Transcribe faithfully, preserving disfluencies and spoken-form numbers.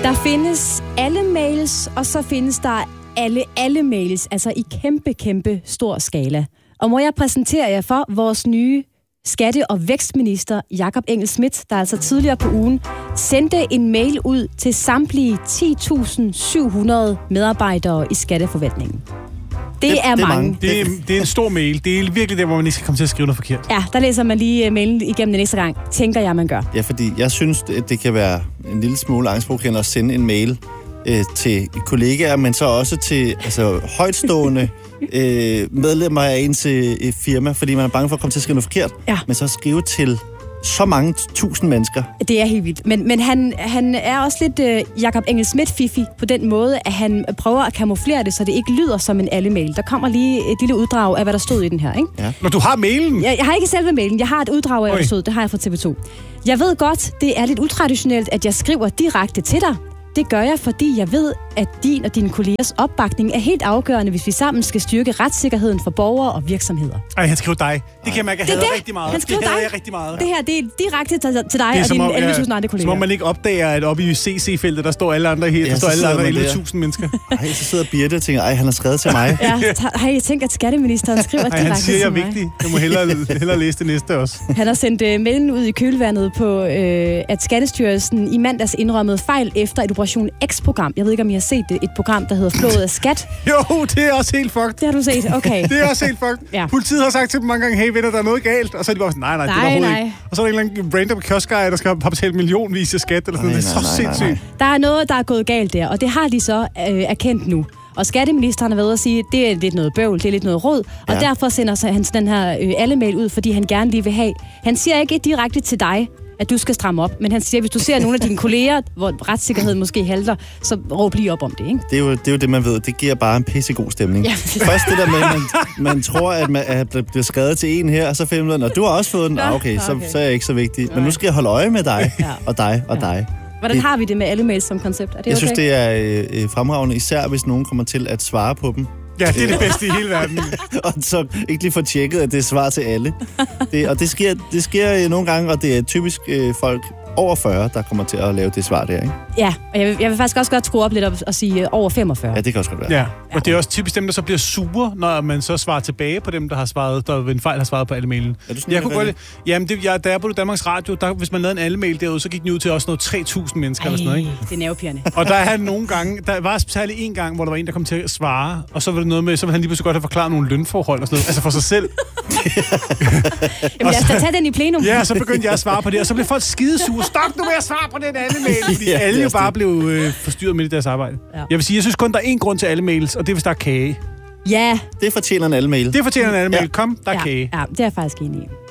Der findes alle mails, og så findes der alle, alle mails, altså i kæmpe, kæmpe stor skala. Og må jeg præsentere jer for vores nye skatte- og vækstminister, Jakob Engel-Schmidt, der altså tidligere på ugen sendte en mail ud til samtlige ti tusind syv hundrede medarbejdere i skatteforvaltningen. Det, det er det mange. mange. Det, er, det er en stor mail. Det er virkelig der, hvor man ikke skal komme til at skrive noget forkert. Ja, der læser man lige mailen igennem den næste gang. Tænker jeg, man gør. Ja, fordi jeg synes, at det kan være en lille smule angstprovokerende at sende en mail øh, til kollegaer, men så også til altså, højtstående øh, medlemmer af ens øh, firma, fordi man er bange for at komme til at skrive noget forkert. Ja. Men så skrive til så mange tusind mennesker. Det er helt vildt. Men, men han, han er også lidt uh, Jakob Engel-Schmidt-fifi på den måde, at han prøver at kamuflere det, så det ikke lyder som en alle-mail. Der kommer lige et lille uddrag af, hvad der stod i den her, ikke? Ja. Når du har mailen? Jeg, jeg har ikke selve mailen. Jeg har et uddrag af, hvad der stod. Det har jeg fra T V to. Jeg ved godt, det er lidt utraditionelt, at jeg skriver direkte til dig. Det gør jeg, fordi jeg ved, at din og dine kollegers opbakning er helt afgørende, hvis vi sammen skal styrke retssikkerheden for borgere og virksomheder. Ej, han skriver dig. Det kan jeg mærke, at jeg det hader rigtig meget. Han skriver det hader dig. jeg rigtig meget. Det her, det er direkte til, til dig og dine elleve tusind andre kolleger. Som om man ikke opdager, at oppe i C C-feltet, der står alle andre her, Ja, der står alle andre elleve der. tusind mennesker. Ej, så sidder Birte og tænker, ej, han har skrevet til mig. Ja, hej, jeg tænker, at skatteministeren skriver Ej, direkte han siger, jeg til er mig. vigtig. Jeg må hellere, hellere læse det næste også. Han har sendt uh, mailen ud i kølvandet på, uh, at Skattestyrelsen i mandags indrømmede fejl efter et Operation X-program. Jeg ved ikke, om I har set det. Et program, der hedder Flået af Skat. Jo, det er også helt fucked. Det har du set? Okay. Det er også helt fucked. Ja. Politiet har sagt til dem mange gange, hey venner, der er noget galt. Og så er de bare sådan, nej, nej, det er Nej, overhovedet nej. ikke. Og så er der en eller anden random kioskej, der skal have betalt millionvis i skat. Eller sådan. Nej, Det er så nej, nej, nej. sindssygt. Der er noget, der er gået galt der, og det har de så øh, erkendt nu. Og skatteministeren har været at sige, at det er lidt noget bøvl, det er lidt noget råd, og Ja. derfor sender han den her øh, alle-mail ud, fordi han gerne lige vil have. Han siger ikke direkte til dig, at du skal stramme op, men han siger, at hvis du ser nogle af dine kolleger, hvor retssikkerheden måske halter, så råb lige op om det, ikke? Det er, jo, det er jo det, man ved. Det giver bare en pissegod stemning. Ja. Først det der med, at man, man tror, at man at det bliver skrevet til en her, og så finder man, og du har også fået den. Ah, okay, så, okay. så er jeg ikke så vigtig. Men nu skal jeg holde øje med dig, Ja. og dig, og dig. Hvordan har vi det med alle mails som koncept? Er det Jeg okay? synes, det er øh, fremragende, især hvis nogen kommer til at svare på dem. Ja, det er det bedste i hele verden. Og så ikke lige få tjekket, at det er svar til alle. Det, og det sker, det sker øh, nogle gange, og det er typisk øh, folk over fyrre, der kommer til at lave det svar der, ikke? Ja, og jeg vil, jeg vil faktisk også godt skrue op lidt op og sige øh, over femogfyrre. Ja, det kan også godt være. Ja, og det er også typisk dem, der så bliver sure, når man så svarer tilbage på dem, der har svaret, der ved en fejl har svaret på alle mailen. Er du sådan, Jeg kunne René? godt, jamen, det, jeg, da jeg på Danmarks Radio, der, hvis man lavede en alle-mail derude, så gik den ud til også noget tre tusind mennesker eller sådan noget, ikke? det er nervepirrende. Og der er nogle gange, der var særligt en gang, hvor der var en, der kom til at svare, og så var det noget med, så ville han lige pludselig godt have forklaret nogle lønforhold og sådan noget, altså for sig selv. Jamen lad os da tage den i plenum. Ja, så begyndte jeg at svare på det, og så blev folk skidesure. Stop nu med at svare på den alle mail, fordi Ja, det er alle jo også bare det. blev øh, forstyrret midt i deres arbejde. Ja. Jeg vil sige, jeg synes kun, der er én grund til alle mails, og det er, hvis der er kage. Ja, Det fortjener en alle mail. Det fortjener en alle mail. Ja. Kom, der er ja, kage. ja, det er jeg faktisk enig i.